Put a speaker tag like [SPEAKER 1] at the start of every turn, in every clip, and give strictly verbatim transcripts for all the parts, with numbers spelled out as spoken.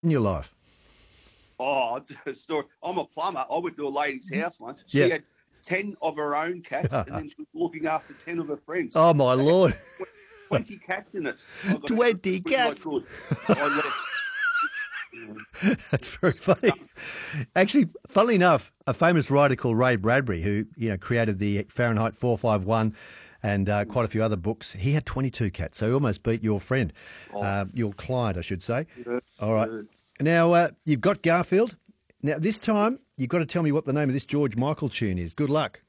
[SPEAKER 1] in your life?
[SPEAKER 2] Oh, I'll tell a story. I'm a plumber. I went to a lady's house once. She
[SPEAKER 1] Yeah.
[SPEAKER 2] had ten of her own cats, and then she was looking after ten of her friends.
[SPEAKER 1] Oh, my
[SPEAKER 2] They had
[SPEAKER 1] Lord.
[SPEAKER 2] twenty cats in it. I got
[SPEAKER 1] twenty
[SPEAKER 2] as quick as I
[SPEAKER 1] cats.
[SPEAKER 2] could. I left.
[SPEAKER 1] That's very funny. Actually, funnily enough, a famous writer called Ray Bradbury, who you know created the Fahrenheit four fifty-one and uh, quite a few other books, he had twenty-two cats, so he almost beat your friend,
[SPEAKER 2] Oh.
[SPEAKER 1] uh, your client, I should say.
[SPEAKER 2] Yeah,
[SPEAKER 1] All right.
[SPEAKER 2] yeah.
[SPEAKER 1] Now, uh, you've got Garfield. Now, this time, you've got to tell me what the name of this George Michael tune is. Good luck.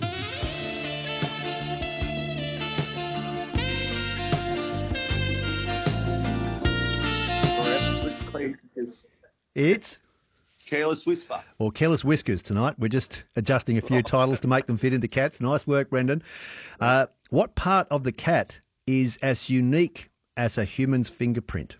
[SPEAKER 1] It's...
[SPEAKER 2] Careless Whisper.
[SPEAKER 1] or Careless Whiskers tonight. We're just adjusting a few titles to make them fit into cats. Nice work, Brendan. Uh, what part of the cat is as unique as a human's fingerprint?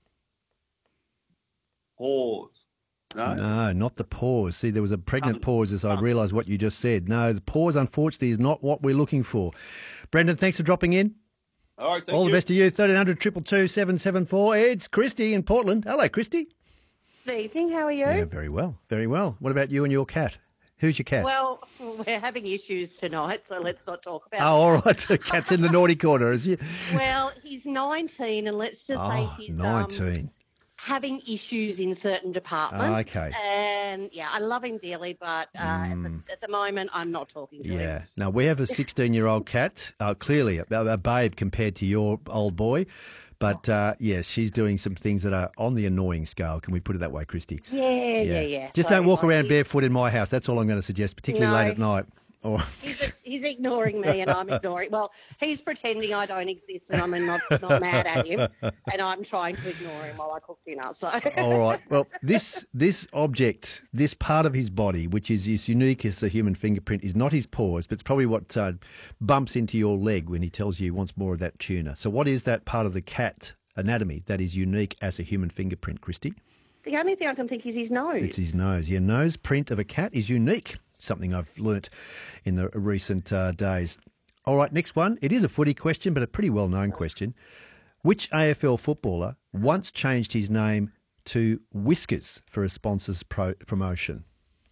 [SPEAKER 2] Pause. No?
[SPEAKER 1] No, not the paws. See, there was a pregnant pause as I realised what you just said. No, the pause, unfortunately, is not what we're looking for. Brendan, thanks for dropping in.
[SPEAKER 2] All right, thank
[SPEAKER 1] All
[SPEAKER 2] you.
[SPEAKER 1] the best to you. thirteen hundred, two two two, seven seven four. It's Christy in Portland. Hello, Christy.
[SPEAKER 3] Good evening, how are you?
[SPEAKER 1] Yeah, very well, very well. What about you and your cat? Who's your cat?
[SPEAKER 3] Well, we're having issues tonight, so let's not talk about
[SPEAKER 1] oh, all right. The cat's in the naughty corner, is you?
[SPEAKER 3] it. Well, he's nineteen, and let's just say
[SPEAKER 1] Oh,
[SPEAKER 3] he's um,
[SPEAKER 1] nineteen.
[SPEAKER 3] having issues in certain departments.
[SPEAKER 1] Okay.
[SPEAKER 3] And, yeah, I love him dearly, but uh, at, the, at the moment, I'm not talking to him.
[SPEAKER 1] Yeah. Now, we have a sixteen-year-old cat, uh, clearly a, a babe compared to your old boy. But, uh, yeah, she's doing some things that are on the annoying scale. Can we put it that way, Christy?
[SPEAKER 3] Yeah, yeah, yeah.
[SPEAKER 1] Just
[SPEAKER 3] So,
[SPEAKER 1] don't walk
[SPEAKER 3] like,
[SPEAKER 1] around
[SPEAKER 3] he-
[SPEAKER 1] barefoot in my house. That's all I'm going to suggest, particularly
[SPEAKER 3] No.
[SPEAKER 1] late at night. Or
[SPEAKER 3] He's, he's ignoring me and I'm ignoring. Well, he's pretending I don't exist and I'm not, not mad at him, and I'm trying to ignore him while I cook dinner. So
[SPEAKER 1] All right. Well, this this object, this part of his body, which is as unique as a human fingerprint, is not his paws, but it's probably what uh, bumps into your leg when he tells you he wants more of that tuna. So what is that part of the cat anatomy that is unique as a human fingerprint, Christy?
[SPEAKER 3] the only thing I can think is his nose.
[SPEAKER 1] It's his nose. Your nose print of a cat is unique. Something I've learnt in the recent uh, days. All right, next one. It is a footy question, but a pretty well-known question. Which A F L footballer once changed his name to Whiskers for a sponsor's pro- promotion?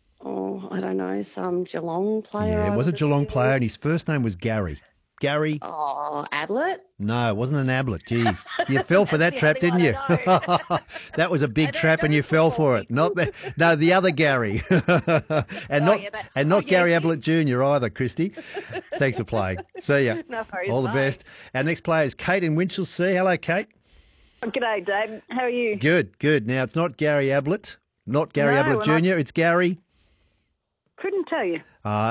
[SPEAKER 3] Oh, I don't know, some Geelong player.
[SPEAKER 1] Yeah,
[SPEAKER 3] I
[SPEAKER 1] it was a
[SPEAKER 3] would
[SPEAKER 1] Geelong
[SPEAKER 3] assume.
[SPEAKER 1] player, and his first name was Gary. Gary?
[SPEAKER 3] Oh, Ablett?
[SPEAKER 1] No, it wasn't an Ablett. Gee, you fell for that
[SPEAKER 3] the
[SPEAKER 1] trap,
[SPEAKER 3] only
[SPEAKER 1] didn't
[SPEAKER 3] one
[SPEAKER 1] you?
[SPEAKER 3] I know.
[SPEAKER 1] That was a big
[SPEAKER 3] I don't
[SPEAKER 1] trap, and
[SPEAKER 3] know
[SPEAKER 1] you fell for it.
[SPEAKER 3] football
[SPEAKER 1] Not the, no, the other Gary, and
[SPEAKER 3] Oh,
[SPEAKER 1] not
[SPEAKER 3] yeah, that-
[SPEAKER 1] and not
[SPEAKER 3] oh, yeah,
[SPEAKER 1] Gary
[SPEAKER 3] yeah.
[SPEAKER 1] Ablett Junior either. Christy, thanks for playing. See ya.
[SPEAKER 3] No worries,
[SPEAKER 1] All the
[SPEAKER 3] bye.
[SPEAKER 1] best. Our next player is Kate in Winchelsea. Hello, Kate.
[SPEAKER 4] G'day, Dave. How are you?
[SPEAKER 1] Good, good. Now it's not Gary Ablett, not Gary
[SPEAKER 4] No,
[SPEAKER 1] Ablett
[SPEAKER 4] and I-
[SPEAKER 1] Junior It's Gary.
[SPEAKER 4] Couldn't tell you.
[SPEAKER 1] Uh,